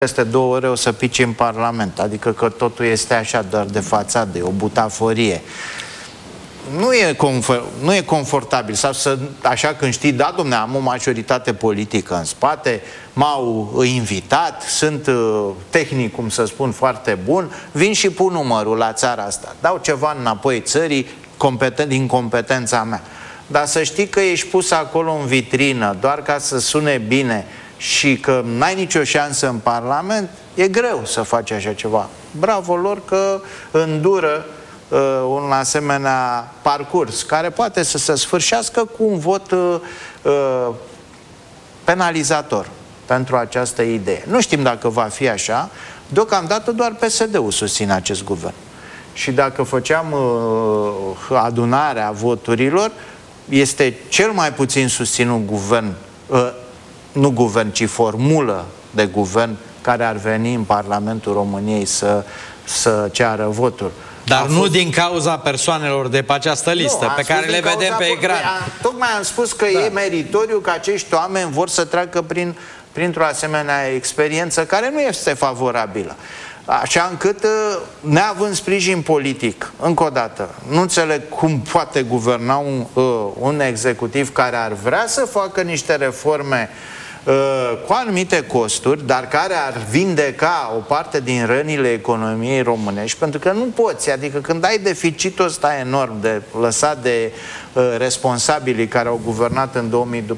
peste 2 ore o să pici în Parlament. Adică că totul este așa, doar de fațadă, e o butaforie. Nu e confortabil. Sau așa când știi, da, dom'le, am o majoritate politică în spate, m-au invitat, sunt tehnic, cum să spun, foarte bun, vin și pun numărul la țara asta. Dau ceva înapoi țării din competența mea. Dar să știi că ești pus acolo în vitrină doar ca să sune bine și că n-ai nicio șansă în Parlament, e greu să faci așa ceva. Bravo lor că îndură un asemenea parcurs, care poate să se sfârșească cu un vot penalizator pentru această idee. Nu știm dacă va fi așa. Deocamdată doar PSD-ul susține acest guvern. Și dacă făceam adunarea voturilor, este cel mai puțin susținut guvern, nu guvern, ci formulă de guvern care ar veni în Parlamentul României să ceară votul. Dar nu din cauza persoanelor de pe această listă, pe care le vedem pe ecran. Tocmai am spus că e meritoriu că acești oameni vor să treacă printr-o asemenea experiență care nu este favorabilă. Așa încât, neavând sprijin politic, încă o dată, nu înțeleg cum poate guverna un executiv care ar vrea să facă niște reforme cu anumite costuri, dar care ar vindeca o parte din rănile economiei românești, pentru că nu poți, adică când ai deficitul ăsta enorm lăsat de responsabilii care au guvernat în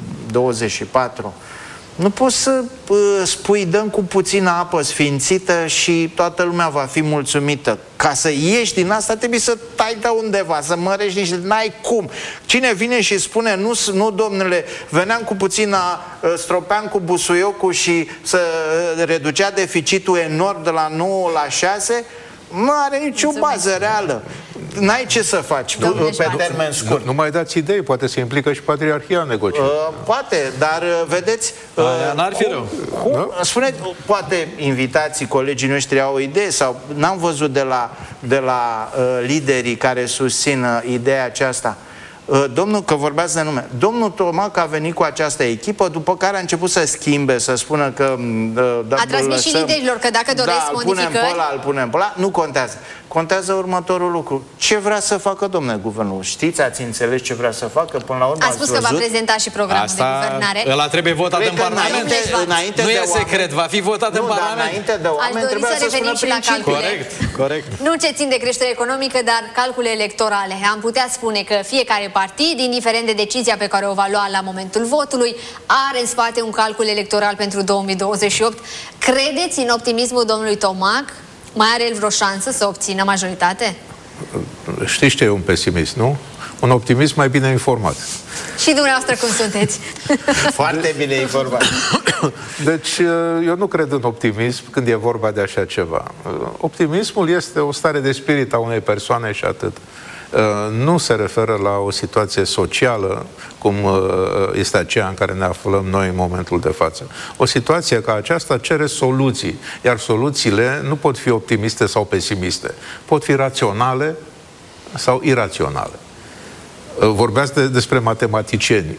2024, nu poți să spui dăm cu puțină apă sfințită și toată lumea va fi mulțumită. Ca să ieși din asta trebuie să tai de undeva, să mărești niște... N-ai cum. Cine vine și spune nu domnule, veneam cu puțină, stropeam cu busuiocul și să reducea deficitul enorm de la 9 la 6, nu are nicio bază reală. N-ai ce să faci pe termen scurt. Nu mai dați idei, poate se implică și Patriarhia în negocieri. Poate, dar vedeți... N-ar fi rău. Spuneți, poate invitații, colegii noștri au o idee sau n-am văzut de la liderii care susțin ideea aceasta. Domnul, că vorbeați de nume, domnul Tomac a venit cu această echipă, după care a început să schimbe, să spună că a transmis și liderilor că dacă doresc modificări, îl punem pe ăla, nu contează. Contează următorul lucru. Ce vrea să facă, domnule guvernul? Știți, ați înțeles ce vrea să facă? Până la urmă a spus că va prezenta și programul de guvernare. Ăla trebuie votat în Parlament. Nu e secret, va fi votat în Parlament. Înainte de oameni trebuia să spună principiul. Corect. Nu ce țin de creștere economică, dar calcule electorale. Am putea spune că fiecare partid, indiferent de decizia pe care o va lua la momentul votului, are în spate un calcul electoral pentru 2028. Credeți în optimismul domnului Tomac? Mai are el vreo șansă să obțină majoritate? Știți ce e un pesimist, nu? Un optimist mai bine informat. Și dumneavoastră cum sunteți? Foarte bine informat. Deci, eu nu cred în optimism când e vorba de așa ceva. Optimismul este o stare de spirit a unei persoane și atât. Nu se referă la o situație socială cum este aceea în care ne aflăm noi în momentul de față. O situație ca aceasta cere soluții, iar soluțiile nu pot fi optimiste sau pesimiste. Pot fi raționale sau iraționale. Vorbeați despre matematicieni.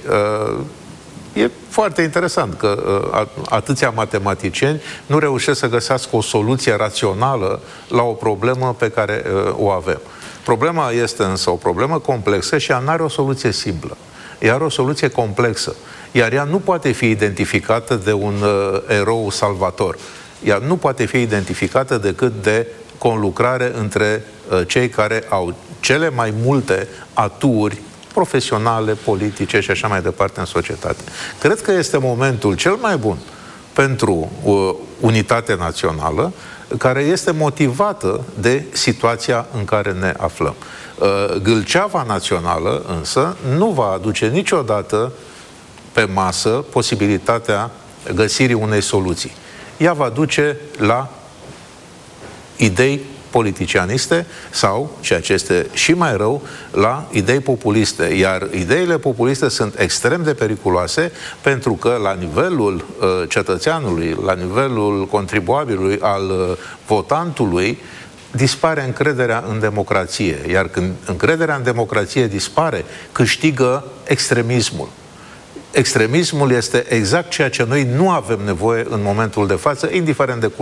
E foarte interesant că atâția matematicieni nu reușesc să găsească o soluție rațională la o problemă pe care o avem. Problema este însă o problemă complexă și ea nu are o soluție simplă. Ea are o soluție complexă. Iar ea nu poate fi identificată de un erou salvator. Ea nu poate fi identificată decât de conlucrare între cei care au cele mai multe aturi profesionale, politice și așa mai departe în societate. Cred că este momentul cel mai bun pentru unitate națională, care este motivată de situația în care ne aflăm. Gâlceava națională însă nu va aduce niciodată pe masă posibilitatea găsirii unei soluții. Ea va duce la idei politicianiste sau, ceea ce este și mai rău, la idei populiste. Iar ideile populiste sunt extrem de periculoase pentru că la nivelul cetățeanului, la nivelul contribuabilului, al votantului, dispare încrederea în democrație. Iar când încrederea în democrație dispare, câștigă extremismul. Extremismul este exact ceea ce noi nu avem nevoie în momentul de față, indiferent de